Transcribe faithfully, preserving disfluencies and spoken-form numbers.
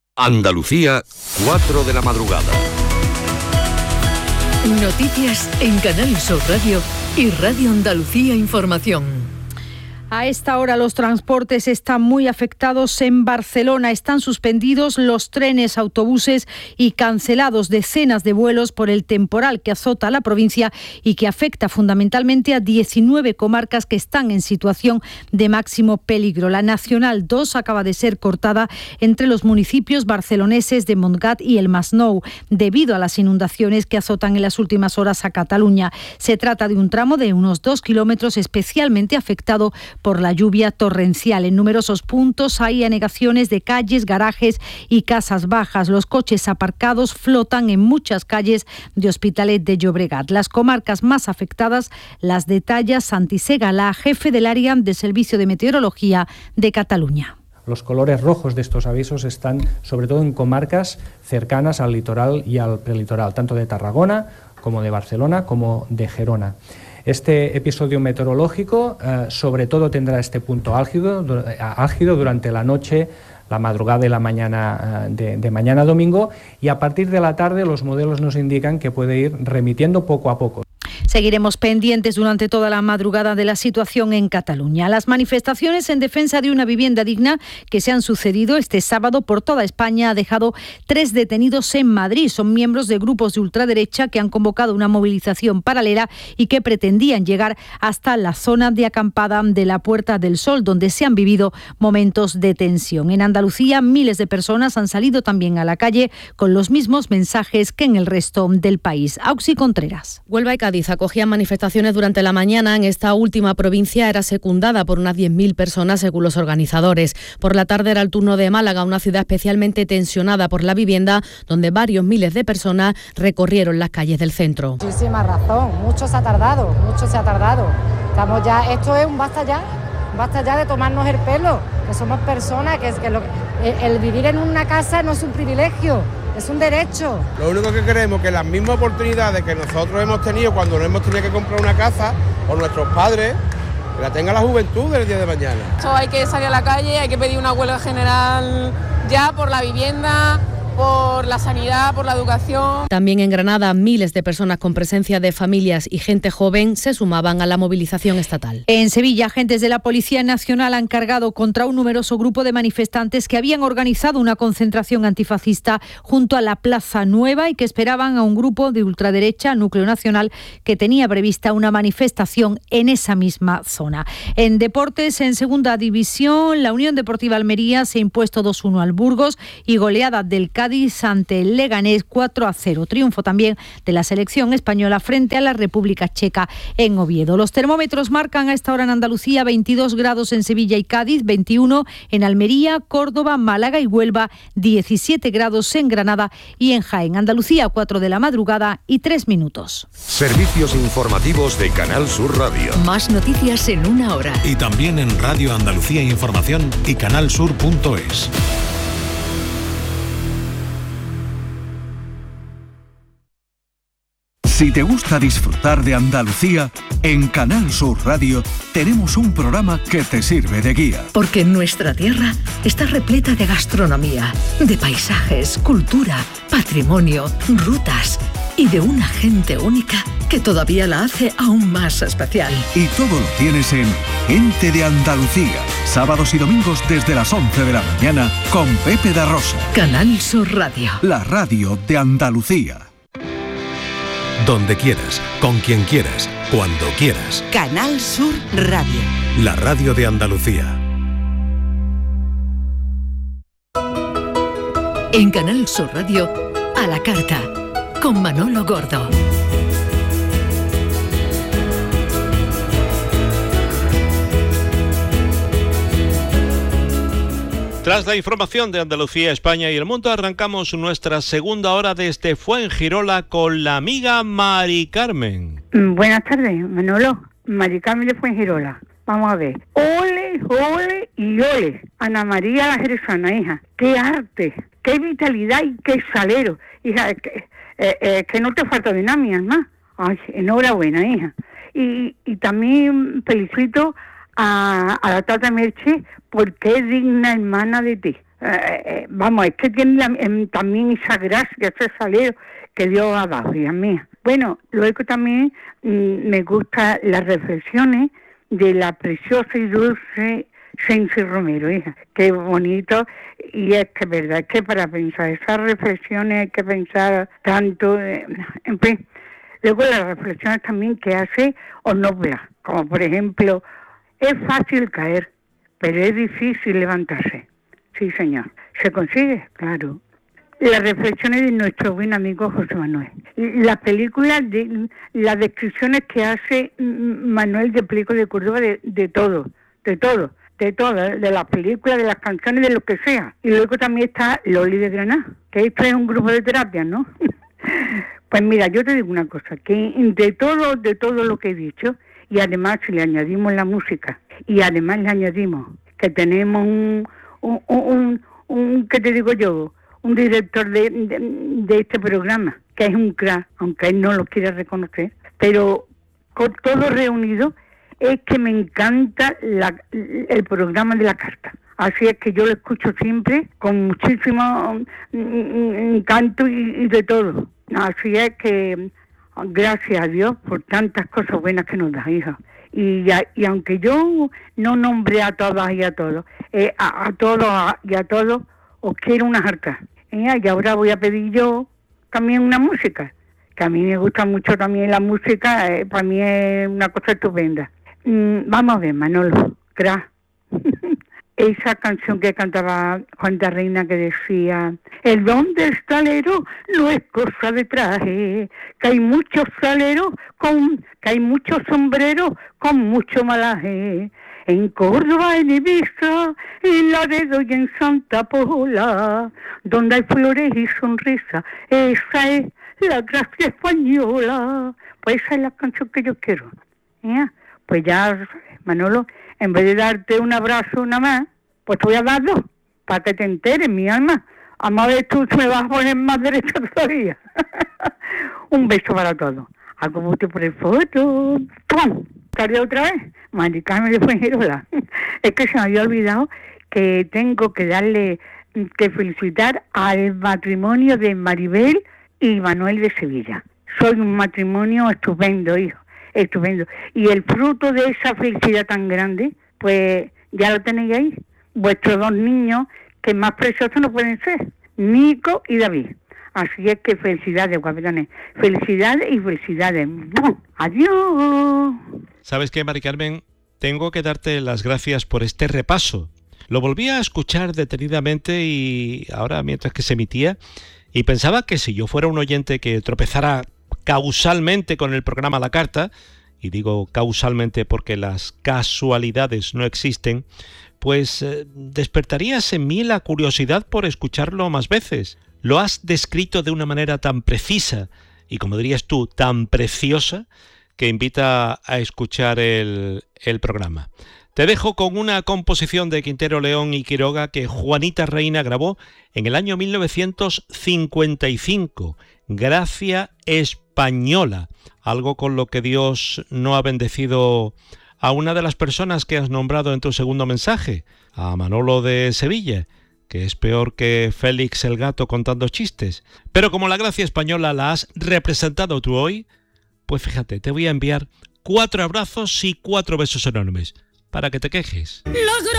Andalucía, cuatro de la madrugada. Noticias en Canal Sur Radio y Radio Andalucía Información. A esta hora los transportes están muy afectados en Barcelona. Están suspendidos los trenes, autobuses y cancelados decenas de vuelos por el temporal que azota la provincia y que afecta fundamentalmente a diecinueve comarcas que están en situación de máximo peligro. La Nacional dos acaba de ser cortada entre los municipios barceloneses de Montgat y el Masnou debido a las inundaciones que azotan en las últimas horas a Cataluña. Se trata de un tramo de unos dos kilómetros especialmente afectado por la lluvia torrencial. En numerosos puntos hay anegaciones de calles, garajes y casas bajas. Los coches aparcados flotan en muchas calles de Hospitalet de Llobregat. Las comarcas más afectadas las detalla Santi Segalà, jefe del área de Servicio de Meteorología de Cataluña. Los colores rojos de estos avisos están sobre todo en comarcas cercanas al litoral y al prelitoral, tanto de Tarragona como de Barcelona como de Gerona. Este episodio meteorológico eh, sobre todo tendrá este punto álgido, álgido durante la noche, la madrugada y la mañana eh, de, de mañana domingo, y a partir de la tarde los modelos nos indican que puede ir remitiendo poco a poco. Seguiremos pendientes durante toda la madrugada de la situación en Cataluña. Las manifestaciones en defensa de una vivienda digna que se han sucedido este sábado por toda España ha dejado tres detenidos en Madrid. Son miembros de grupos de ultraderecha que han convocado una movilización paralela y que pretendían llegar hasta la zona de acampada de la Puerta del Sol, donde se han vivido momentos de tensión. En Andalucía, miles de personas han salido también a la calle con los mismos mensajes que en el resto del país. Auxi Contreras. Huelva y Cádiz acogían manifestaciones durante la mañana. En esta última provincia era secundada por unas diez mil personas según los organizadores. Por la tarde era el turno de Málaga, una ciudad especialmente tensionada por la vivienda, donde varios miles de personas recorrieron las calles del centro. Muchísima razón, mucho se ha tardado, mucho se ha tardado. Estamos ya, esto es un basta ya, basta ya de tomarnos el pelo, que somos personas, que, es, que lo, el, el vivir en una casa no es un privilegio. Es un derecho. Lo único que queremos es que las mismas oportunidades que nosotros hemos tenido cuando no hemos tenido que comprar una casa, o nuestros padres, que la tenga la juventud del día de mañana. Eso hay que salir a la calle, hay que pedir una huelga general ya por la vivienda, por la sanidad, por la educación. También en Granada, miles de personas con presencia de familias y gente joven se sumaban a la movilización estatal. En Sevilla, agentes de la Policía Nacional han cargado contra un numeroso grupo de manifestantes que habían organizado una concentración antifascista junto a la Plaza Nueva y que esperaban a un grupo de ultraderecha, Núcleo Nacional, que tenía prevista una manifestación en esa misma zona. En deportes, en segunda división, la Unión Deportiva Almería se ha impuesto dos uno al Burgos y goleada del Cádiz ante el Leganés cuatro a cero. Triunfo también de la selección española frente a la República Checa en Oviedo. Los termómetros marcan a esta hora en Andalucía veintidós grados en Sevilla y Cádiz, veintiuno en Almería, Córdoba, Málaga y Huelva, diecisiete grados en Granada y en Jaén. Andalucía, cuatro de la madrugada y tres minutos. Servicios informativos de Canal Sur Radio. Más noticias en una hora. Y también en Radio Andalucía Información y canalsur punto es. Si te gusta disfrutar de Andalucía, en Canal Sur Radio tenemos un programa que te sirve de guía. Porque nuestra tierra está repleta de gastronomía, de paisajes, cultura, patrimonio, rutas y de una gente única que todavía la hace aún más especial. Y todo lo tienes en Gente de Andalucía, sábados y domingos desde las once de la mañana con Pepe da Rosa. Canal Sur Radio. La radio de Andalucía. Donde quieras, con quien quieras, cuando quieras. Canal Sur Radio. La radio de Andalucía. En Canal Sur Radio, a la carta, con Manolo Gordo. Tras la información de Andalucía, España y el mundo, arrancamos nuestra segunda hora desde Fuengirola con la amiga Mari Carmen. Buenas tardes, Manolo. Mari Carmen de Fuengirola. Vamos a ver. Ole, ole y ole. Ana María la Jerezana, hija. Qué arte, qué vitalidad y qué salero. Hija, que, eh, eh, que no te falta de nada, mi alma. Ay, enhorabuena, hija. Y, y también felicito a, a la Tata Merche porque es digna hermana de ti. Eh, eh, vamos, es que tiene la, eh, también esa gracia, ese salero que Dios ha dado, hija mía. Bueno, luego también mmm, me gustan las reflexiones de la preciosa y dulce Sensi Romero, hija. Qué bonito, y es que es verdad, es que para pensar esas reflexiones hay que pensar tanto, eh, en fin. Luego las reflexiones también que hace Onobla, como por ejemplo, es fácil caer, pero es difícil levantarse. Sí, señor. ¿Se consigue? Claro. Las reflexiones de nuestro buen amigo José Manuel. Las películas, de, las descripciones que hace Manuel de Pliego de Córdoba de, de todo, de todo, de todo, de las películas, de las canciones, de lo que sea. Y luego también está Loli de Granada, que esto es un grupo de terapia, ¿no? Pues mira, yo te digo una cosa, que de todo, de todo lo que he dicho, y además si le añadimos la música, y además le añadimos que tenemos un, un, un, un ¿qué te digo yo?, un director de, de, de este programa, que es un crack, aunque él no lo quiera reconocer, pero con todo reunido, es que me encanta la, el programa de la carta. Así es que yo lo escucho siempre con muchísimo encanto y, y de todo. Así es que gracias a Dios por tantas cosas buenas que nos da, hija. Y, y aunque yo no nombré a todas y a todos, eh, a, a todos y a todos, os quiero unas hartas. ¿Eh? Y ahora voy a pedir yo también una música, que a mí me gusta mucho también la música, eh, para mí es una cosa estupenda. Mm, vamos a ver, Manolo, crack. Esa canción que cantaba Juan de Reina que decía: el don del salero no es cosa de traje, que hay muchos saleros con, que hay muchos sombreros con mucho malaje. En Córdoba, en Ibiza, en Laredo y en Santa Pola, donde hay flores y sonrisa, esa es la gracia española. Pues esa es la canción que yo quiero. ¿Eh? Pues ya, Manolo, en vez de darte un abrazo nada más, pues te voy a dar dos, para que te enteres, mi alma. Vamos a ver, tú me vas a poner más derecha todavía. Un beso para todos. Hago mucho por el foto. ¡Pum! ¿Caré otra vez? Mari Carmen de Fuengirola. Es que se me había olvidado que tengo que darle, que felicitar al matrimonio de Maribel y Manuel de Sevilla. Soy un matrimonio estupendo, hijo. Estupendo. Y el fruto de esa felicidad tan grande, pues ya lo tenéis ahí. Vuestros dos niños, que más preciosos no pueden ser, Nico y David. Así es que felicidades, guapetones. Felicidades y felicidades. Adiós. ¿Sabes qué, Mari Carmen? Tengo que darte las gracias por este repaso. Lo volví a escuchar detenidamente y ahora mientras que se emitía, y pensaba que si yo fuera un oyente que tropezara causalmente con el programa a la carta, y digo causalmente porque las casualidades no existen, pues eh, despertarías en mí la curiosidad por escucharlo más veces. Lo has descrito de una manera tan precisa y, como dirías tú, tan preciosa, que invita a escuchar el, el programa. Te dejo con una composición de Quintero León y Quiroga que Juanita Reina grabó en el año mil novecientos cincuenta y cinco, Gracia Española, algo con lo que Dios no ha bendecido a una de las personas que has nombrado en tu segundo mensaje, a Manolo de Sevilla, que es peor que Félix el Gato contando chistes. Pero como la gracia española la has representado tú hoy, pues fíjate, te voy a enviar cuatro abrazos y cuatro besos enormes, para que te quejes.